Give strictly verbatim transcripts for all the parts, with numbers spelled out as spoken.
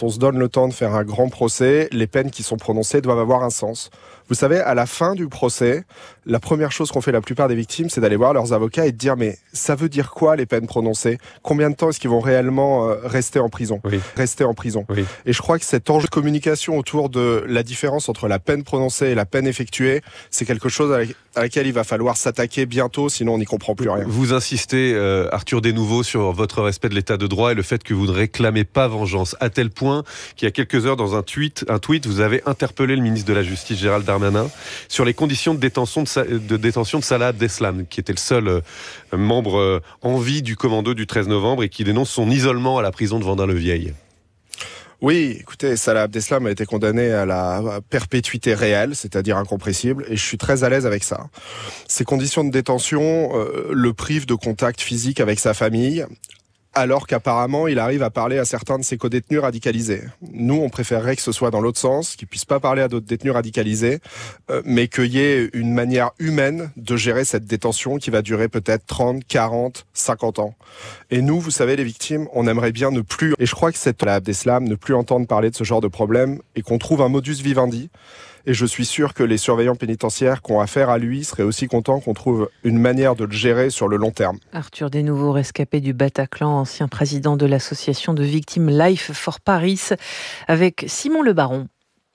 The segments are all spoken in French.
quand on se donne le temps de faire un grand procès, les peines qui sont prononcées doivent avoir un sens. Vous savez, à la fin du procès, la première chose qu'ont fait la plupart des victimes, c'est d'aller voir leurs avocats et de dire « mais ça veut dire quoi les peines prononcées ? Combien de temps est-ce qu'ils vont réellement euh, rester en prison ?» Oui. Rester en prison. Oui. Et je crois que cet enjeu de communication autour de la différence entre la peine prononcée et la peine effectuée, c'est quelque chose à, la, à laquelle il va falloir s'attaquer bientôt, sinon on n'y comprend plus rien. Vous insistez, euh, Arthur Desnouveau, sur votre respect de l'état de droit et le fait que vous ne réclamez pas vengeance, à tel point qu'il y a quelques heures, dans un tweet, un tweet, vous avez interpellé le ministre de la Justice, Gérald Darmanin, sur les conditions de détention de, Sa- de, détention de Salah Abdeslam, qui était le seul euh, membre euh, en vie du commando du treize novembre et qui dénonce son isolement à la prison de Vendin-le-Vieil. Oui, écoutez, Salah Abdeslam a été condamné à la perpétuité réelle, c'est-à-dire incompressible, et je suis très à l'aise avec ça. Ces conditions de détention euh, le privent de contact physique avec sa famille, alors qu'apparemment, il arrive à parler à certains de ses codétenus radicalisés. Nous, on préférerait que ce soit dans l'autre sens, qu'ils puissent pas parler à d'autres détenus radicalisés, euh, mais qu'il y ait une manière humaine de gérer cette détention qui va durer peut-être trente, quarante, cinquante ans. Et nous, vous savez, les victimes, on aimerait bien ne plus, et je crois que c'est la Abdeslam, ne plus entendre parler de ce genre de problème, et qu'on trouve un modus vivendi. Et je suis sûr que les surveillants pénitentiaires qui ont affaire à lui seraient aussi contents qu'on trouve une manière de le gérer sur le long terme. Arthur Desnouveau, rescapé du Bataclan, ancien président de l'association de victimes Life for Paris, avec Simon Le Baron.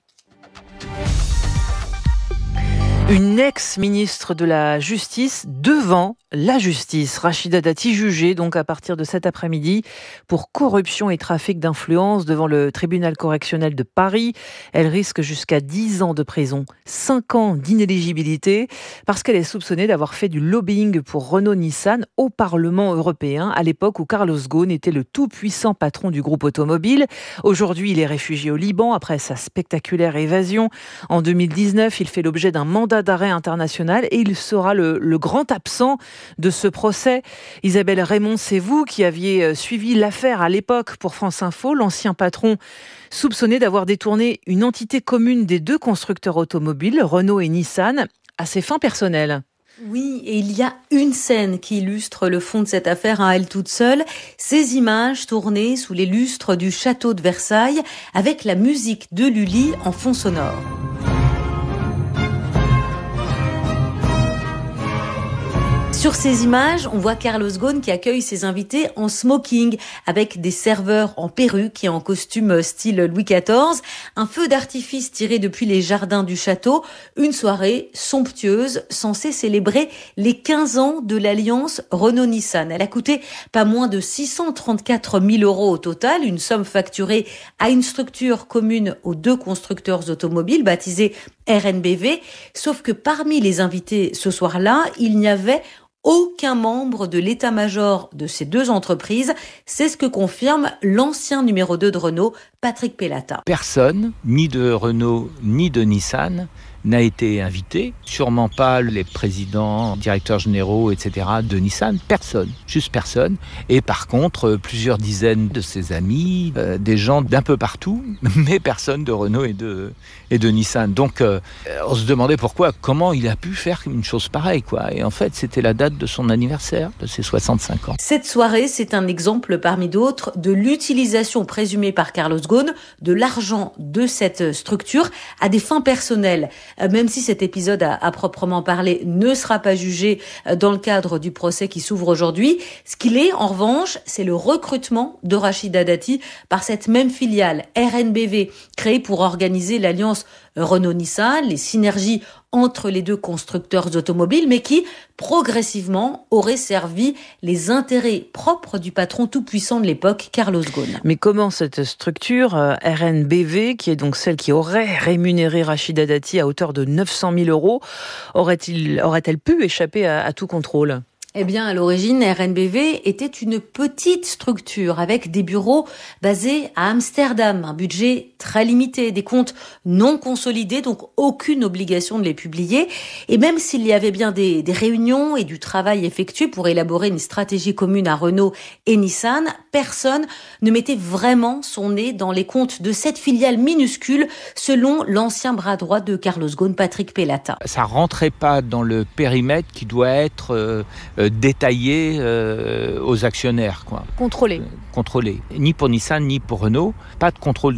Une ex-ministre de la Justice devant la justice. Rachida Dati jugée donc à partir de cet après-midi pour corruption et trafic d'influence devant le tribunal correctionnel de Paris. Elle risque jusqu'à dix ans de prison, cinq ans d'inéligibilité parce qu'elle est soupçonnée d'avoir fait du lobbying pour Renault-Nissan au Parlement européen à l'époque où Carlos Ghosn était le tout-puissant patron du groupe automobile. Aujourd'hui, il est réfugié au Liban après sa spectaculaire évasion. En deux mille dix-neuf, il fait l'objet d'un mandat d'arrêt international et il sera le, le grand absent de ce procès. Isabelle Raymond, c'est vous qui aviez suivi l'affaire à l'époque pour France Info. L'ancien patron soupçonné d'avoir détourné une entité commune des deux constructeurs automobiles, Renault et Nissan, à ses fins personnelles. Oui, et il y a une scène qui illustre le fond de cette affaire à elle toute seule. Ces images tournées sous les lustres du château de Versailles avec la musique de Lully en fond sonore. Sur ces images, on voit Carlos Ghosn qui accueille ses invités en smoking avec des serveurs en perruque et en costume style Louis quatorze, un feu d'artifice tiré depuis les jardins du château, une soirée somptueuse censée célébrer les quinze ans de l'alliance Renault-Nissan. Elle a coûté pas moins de six cent trente-quatre mille euros au total, une somme facturée à une structure commune aux deux constructeurs automobiles baptisée R N B V, sauf que parmi les invités ce soir-là, il n'y avait aucun membre de l'état-major de ces deux entreprises. C'est ce que confirme l'ancien numéro deux de Renault, Patrick Pellata. Personne, ni de Renault, ni de Nissan, n'a été invité. Sûrement pas les présidents, directeurs généraux, et cetera de Nissan. Personne, juste personne. Et par contre, plusieurs dizaines de ses amis, euh, des gens d'un peu partout, mais personne de Renault et de, et de Nissan. Donc, euh, on se demandait pourquoi, comment il a pu faire une chose pareille, quoi. Et en fait, c'était la date de son anniversaire, de ses soixante-cinq ans. Cette soirée, c'est un exemple parmi d'autres de l'utilisation présumée par Carlos Ghosn de l'argent de cette structure à des fins personnelles. Même si cet épisode à, à proprement parler ne sera pas jugé dans le cadre du procès qui s'ouvre aujourd'hui, ce qu'il est en revanche, c'est le recrutement de Rachida Dati par cette même filiale R N B V créée pour organiser l'alliance Renault-Nissan, les synergies entre les deux constructeurs automobiles, mais qui, progressivement, aurait servi les intérêts propres du patron tout-puissant de l'époque, Carlos Ghosn. Mais comment cette structure, euh, R N B V, qui est donc celle qui aurait rémunéré Rachida Dati à hauteur de neuf cent mille euros, aurait-il, aurait-elle pu échapper à, à tout contrôle ? Eh bien, à l'origine, R N B V était une petite structure avec des bureaux basés à Amsterdam, un budget très limité, des comptes non consolidés, donc aucune obligation de les publier. Et même s'il y avait bien des, des réunions et du travail effectué pour élaborer une stratégie commune à Renault et Nissan, personne ne mettait vraiment son nez dans les comptes de cette filiale minuscule, selon l'ancien bras droit de Carlos Ghosn, Patrick Pellata. Ça rentrait pas dans le périmètre qui doit être euh, euh, détaillé euh, aux actionnaires, quoi. Contrôlé. Euh, contrôlé. Ni pour Nissan, ni pour Renault. Pas de contrôle